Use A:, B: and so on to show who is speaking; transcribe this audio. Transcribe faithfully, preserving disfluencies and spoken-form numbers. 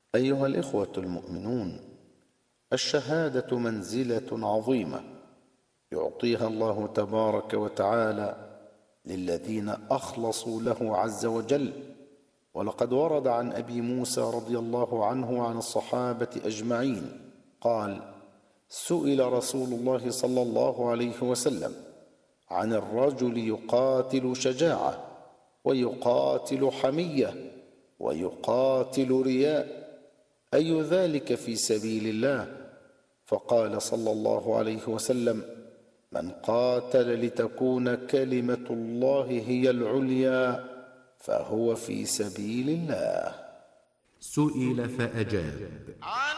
A: أيها الإخوة المؤمنون، الشهادة منزلة عظيمة يعطيها الله تبارك وتعالى للذين أخلصوا له عز وجل. ولقد ورد عن أبي موسى رضي الله عنه وعن الصحابة أجمعين قال: سئل رسول الله صلى الله عليه وسلم عن الرجل يقاتل شجاعة ويقاتل حمية ويقاتل رياء، أي ذلك في سبيل الله؟ فقال صلى الله عليه وسلم: من قاتل لتكون كلمة الله هي العليا فهو في سبيل الله.
B: سئل فأجاب: